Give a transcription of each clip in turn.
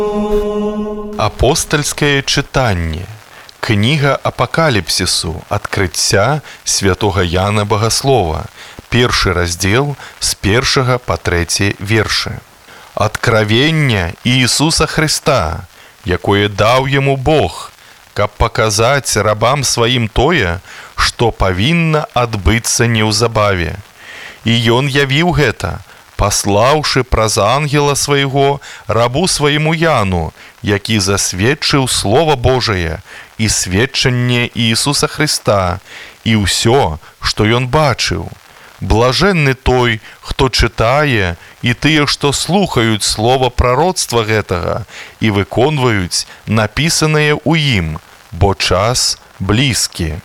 Апостальскае чытанне. Кніга Апакаліпсісу. Адкрыцця святога Яна Багаслова. Першы раздзел з 1 па 3 вершы. Адкравенне Іісуса Хрыста, якое даў яму Бог, каб паказаць рабам сваім тое, што павінна адбыцца неўзабаве. І ён явіў гэта, паслаўшы праз ангела свайго рабу свайму Яну, які засведчыў Слова Божае і сведчанне Іісуса Хрыста, і ўсё, што ён бачыў. Блажэнны той, хто чытае, і тыя, што слухаюць слова прароцтва гэтага і выконваюць напісанае ў ім, бо час блізкі.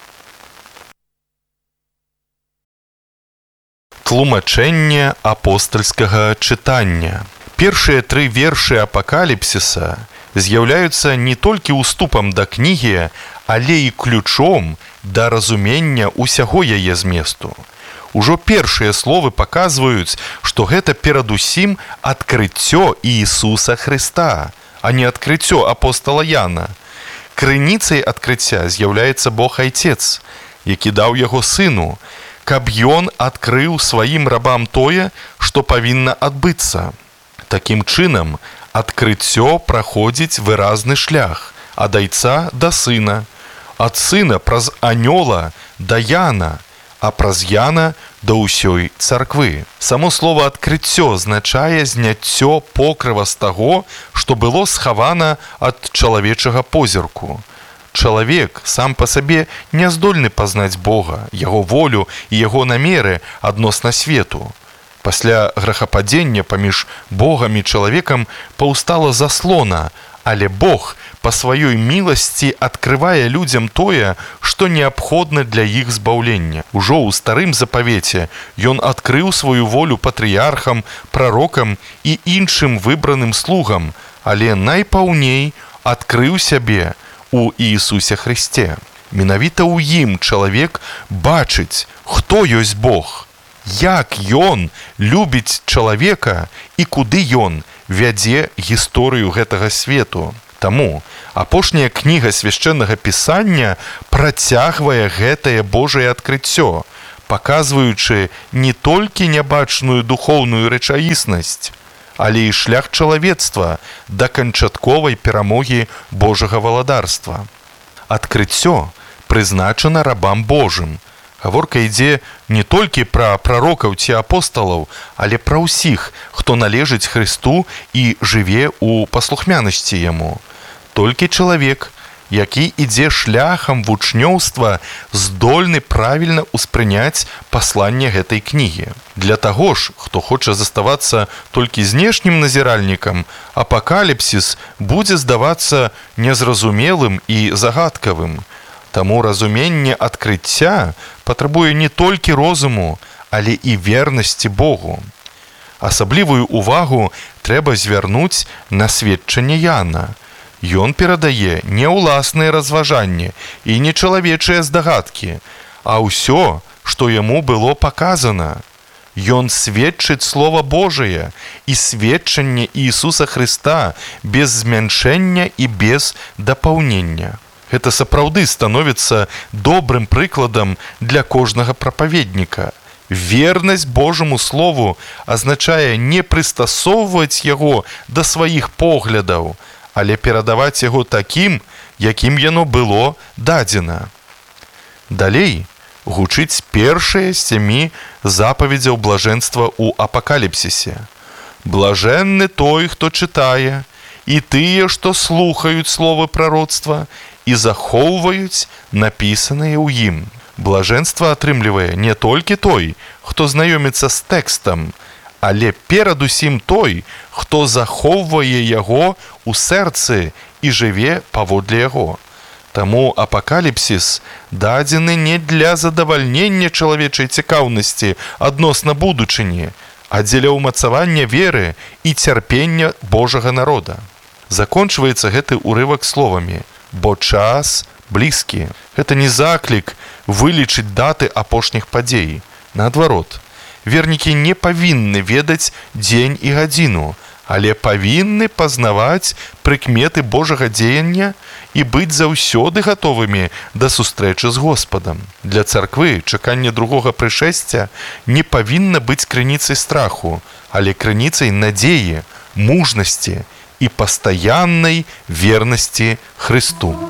Тлумачэнне апостальскага чытання. Першыя 3 вершы Апакаліпсіса з'яўляюцца не толькі ўступам да кнігі, але і ключом да разумення ўсяго яе зместу. Ужо першыя словы паказваюць, што гэта перадусім адкрыццё Іісуса Хрыста, а не адкрыццё апостала Яна. Крыніцай адкрыцця з'яўляецца Бог Айцец, які даў яго сыну, каб ён адкрыў сваім рабам тое, што павінна адбыцца. Такім чынам, адкрыццё праходзіць выразны шлях ад Айца да сына, ад сына праз анёла да Яна, а праз Яна да ўсёй царквы. Само слова «адкрыццё» азначае зняццё покрыва з таго, што было схавана ад чалавечага позірку. Чалавек сам па сабе не здольны пазнаць Бога, яго волю і яго намеры адносна свету. Пасля грэхападзення паміж Богам і чалавекам паўстала заслона, але Бог па сваёй міласці адкрывае людзям тое, што неабходна для іх збаўлення. Ужо ў старым запавеце ён адкрыў сваю волю патрыярхам, прарокам і іншым выбраным слугам, але найпаўней адкрыў сябе у Іісусе Хрысце. Менавіта ў ім чалавек бачыць, хто ёсць Бог, як ён любіць чалавека і куды ён вядзе гісторыю гэтага свету. Таму апошняя кніга свяшчэннага пісання працягвае гэтае Божае адкрыццё, паказваючы не толькі нябачную духоўную рэчаіснасць, але і шлях чалавецтва да канчатковай перамогі Божага валадарства. Адкрыццё прызначана рабам Божым. Гаворка ідзе не толькі пра прарокаў ці апосталаў, але пра ўсіх, хто належыць Хрысту і жыве ў паслухмянасці яму. Толькі чалавек, які ідзе шляхам вучнёўства, здольны правільна ўспрыняць пасланне гэтай кнігі. Для таго ж, хто хоча заставацца толькі знешнім назіральнікам, апакаліпсіс будзе здавацца незразумелым і загадкавым. Таму разуменне адкрыцця патрабуе не толькі розуму, але і вернасці Богу. Асаблівую ўвагу трэба звярнуць на сведчанне Яна. Ён перадае не ўласныя разважанні і не чалавечыя здагадкі, а ўсё, што яму было паказана. Ён сведчыць Слова Божае і сведчанне Іісуса Хрыста без змяншэння і без дапаўнення. Гэта сапраўды становіцца добрым прыкладам для кожнага прапаведніка. Вернасць Божаму Слову азначае не прыстасоўваць яго да сваіх поглядаў, але перадаваць яго такім, якім яно было дадзена. Далей гучыць першыя 7 запаведзяў блажэнства ў апакаліпсісе. Блажэнны той, хто чытае, і тыя, што слухаюць словы прароцтва і захоўваюць напісанае ў ім. Блажэнства атрымлівае не толькі той, хто знаёміцца з тэкстам, але перадусім той, хто захоўвае яго ў сэрцы і жыве паводле яго. Таму апакаліпсіс дадзены не для задавальнення чалавечай цікаўнасці адносна будучыні, а дзеля ўмацавання веры і цярпення Божага народа. Закончваецца гэты урывак словамі «бо час блізкі». Гэта не заклік вылічыць даты апошніх падзей. Наадварот, вернікі не павінны ведаць дзень і гадзіну, але павінны пазнаваць прыкметы Божага дзеяння і быць заўсёды гатовымі да сустрэчы з Господам. Для царквы чаканне другога прышэсця не павінна быць крыніцай страху, але крыніцай надзеі, мужнасці і пастаяннай вернасці Христу.